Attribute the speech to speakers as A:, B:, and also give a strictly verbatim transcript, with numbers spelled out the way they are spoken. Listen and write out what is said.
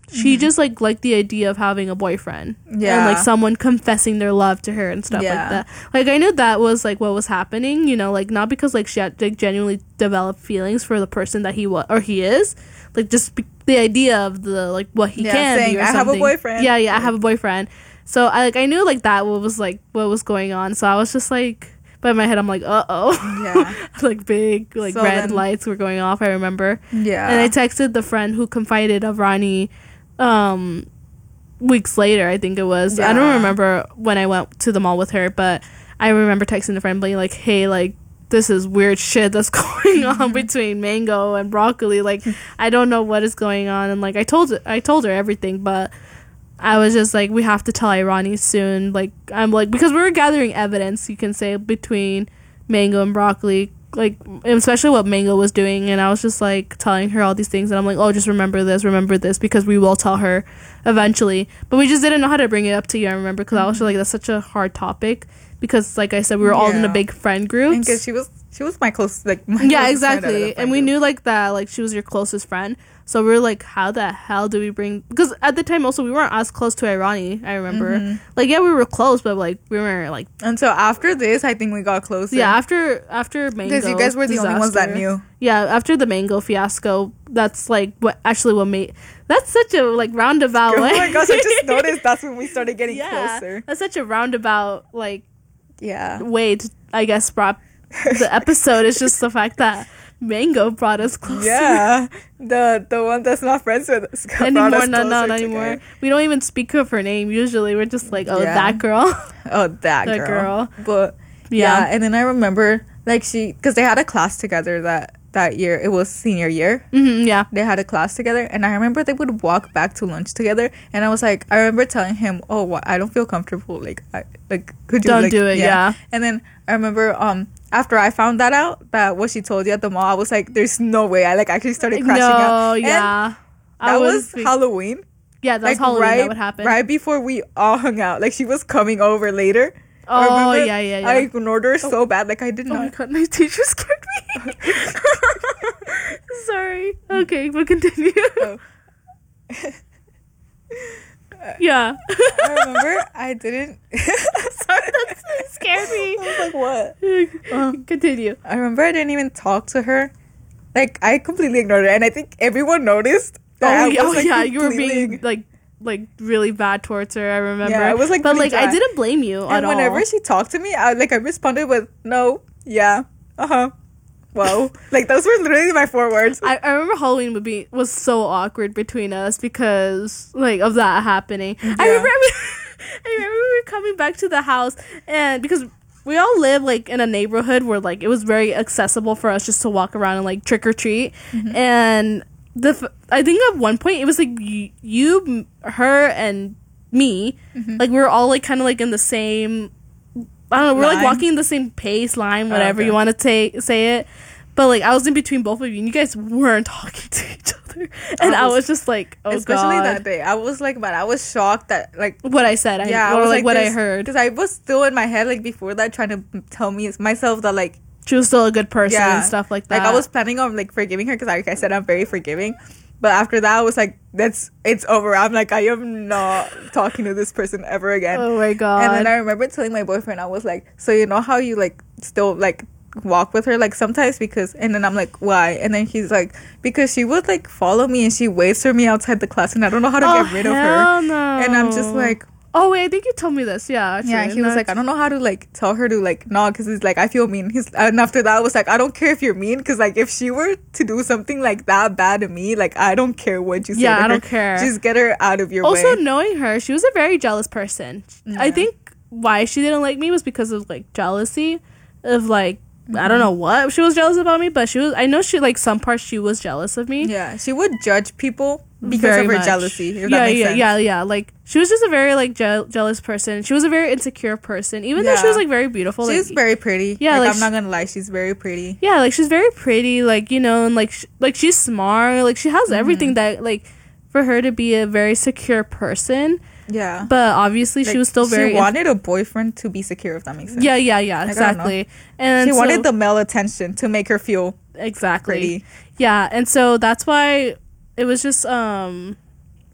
A: she
B: mm-hmm.
A: just like liked the idea of having a boyfriend.
B: Yeah.
A: And like someone confessing their love to her and stuff
B: yeah.
A: like that. Like I knew that was like what was happening, you know, like not because like she had like genuinely developed feelings for the person that he was or he is, like just be- the idea of the like what he
B: yeah,
A: can
B: saying,
A: be or
B: I
A: something.
B: have a boyfriend.
A: Yeah, yeah, I have a boyfriend. So I like I knew like that what was like what was going on. So I was just like, but in my head I'm like, uh oh,
B: yeah,
A: like big like
B: so
A: red
B: then,
A: lights were going off. I remember.
B: Yeah,
A: and I texted the friend who confided of Ronnie, um, weeks later. I think it was.
B: Yeah.
A: I don't remember when I went to the mall with her, but I remember texting the friend being like, hey, like this is weird shit that's going on between Mango and Broccoli. Like I don't know what is going on, and like I told I told her everything, but I was just like, we have to tell Irani soon. Like I'm like because we were gathering evidence, you can say, between Mango and Broccoli, like especially what Mango was doing, and I was just like telling her all these things, and I'm like, oh, just remember this, remember this, because we will tell her eventually. But we just didn't know how to bring it up to you. I remember because mm-hmm. I was like, that's such a hard topic. Because, like I said, we were all
B: yeah.
A: in a big friend group.
B: Because she was, she was my close, like my
A: yeah, exactly. And we
B: group.
A: knew like that, like she was your closest friend. So we were like, how the hell do we bring? Because at the time, also we weren't as close to Irani. I remember, mm-hmm. like yeah, we were close, but like we weren't like.
B: And so after this, I think we got closer.
A: Yeah, after after Mango,
B: because you guys were the disaster. only ones that knew.
A: Yeah, after the Mango fiasco, that's like what actually what made. That's such a like roundabout.
B: Oh
A: like,
B: my gosh! I just noticed that's when we started getting
A: yeah,
B: closer.
A: That's such a roundabout like.
B: Yeah.
A: way to, I guess, brought the episode is just the fact that Mango brought us closer.
B: Yeah, the the one that's not friends with us
A: anymore. No, no, not anymore. Together. We don't even speak of her name. Usually, we're just like, oh, yeah. that girl.
B: Oh, that, that girl. girl. But
A: yeah.
B: yeah, and then I remember like she, because they had a class together that that year. It was senior year.
A: Mm-hmm, yeah,
B: they had a class together, and I remember they would walk back to lunch together. And I was like, I remember telling him, "Oh, wh- I don't feel comfortable. Like, I like could you
A: don't
B: like,
A: do it?" Yeah.
B: yeah. And then I remember um. after I found that out, that what she told you at the mall, I was like, there's no way. I like actually started crashing
A: no,
B: out.
A: No, yeah.
B: That I was, was Halloween.
A: Yeah, that
B: like,
A: was Halloween.
B: Right,
A: that would happen.
B: Right before we all hung out. Like, she was coming over later.
A: Oh, yeah, yeah, yeah.
B: I ignored her so bad. Like, I did not.
A: Oh my god, my teacher scared me. Sorry. Okay, but continue. Oh. Yeah.
B: I remember I didn't.
A: Sorry, that scared me.
B: I was like, what?
A: Um, Continue.
B: I remember I didn't even talk to her. Like, I completely ignored her, and I think everyone noticed that.
A: Oh,
B: I
A: yeah,
B: was, like,
A: yeah. You were
B: completely...
A: being like, like really bad towards her. I remember.
B: Yeah, I was like,
A: but like,
B: dry.
A: I didn't blame you
B: and
A: at all.
B: And whenever she talked to me, I like I responded with no, yeah, uh huh. Whoa. Like, those were literally my four words.
A: I, I remember Halloween would be was so awkward between us because like of that happening. Yeah. I remember I remember we were coming back to the house, and because we all live like in a neighborhood where like it was very accessible for us just to walk around and like trick or treat. Mm-hmm. And the I think at one point it was like you, you her and me, mm-hmm. like we were all like kind of like in the same I don't know, we're line. Like walking the same pace, line, whatever oh, okay. you want to say say it. But like I was in between both of you, and you guys weren't talking to each other, and I was, I was just like, "Oh
B: especially
A: God."
B: that day, I was like, but I was shocked that like
A: what I said, I, yeah, or I was like, like what I heard,
B: because I was still in my head like before that, trying to tell me myself that like
A: she was still a good person yeah, and stuff like that.
B: Like I was planning on like forgiving her because, like I said, I'm very forgiving. But after that, I was like, "That's it's over." I'm like, I am not talking to this person ever again.
A: Oh my God!
B: And then I remember telling my boyfriend, I was like, "So you know how you like still like." walk with her like sometimes because and then I'm like why and then he's like because she would like follow me and she waits for me outside the class and I don't know how to
A: oh,
B: get rid of her
A: no.
B: And I'm just like
A: oh wait I think you told me this yeah actually,
B: yeah he was like I don't know how to like tell her to like no because he's like I feel mean he's and after that I was like I don't care if you're mean because like if she were to do something like that bad to me like I don't care what you say
A: yeah
B: to
A: I
B: her.
A: don't care
B: Just get her out of your
A: also,
B: way.
A: Also knowing her she was a very jealous person. Yeah. I think why she didn't like me was because of like jealousy of like Mm-hmm. I don't know what she was jealous about me, but she was. I know she like some parts she was jealous of me.
B: Yeah, she would judge people because
A: very
B: of her
A: much.
B: jealousy. If
A: yeah,
B: that makes
A: yeah,
B: sense.
A: yeah, yeah. Like she was just a very like je- jealous person. She was a very insecure person, even yeah. though she was like very beautiful.
B: She's
A: like,
B: very pretty.
A: Yeah,
B: like,
A: like
B: I'm
A: she,
B: not gonna lie, she's very pretty.
A: Yeah, like she's very pretty. Like you know, and like sh- like she's smart. Like she has mm-hmm. everything that like for her to be a very secure person.
B: Yeah,
A: but obviously like, she was still very.
B: She wanted in- a boyfriend to be secure, if that makes sense.
A: Yeah, yeah, yeah, like, exactly. And
B: she
A: so,
B: wanted the male attention to make her feel
A: exactly.
B: pretty.
A: Yeah, and so that's why it was just um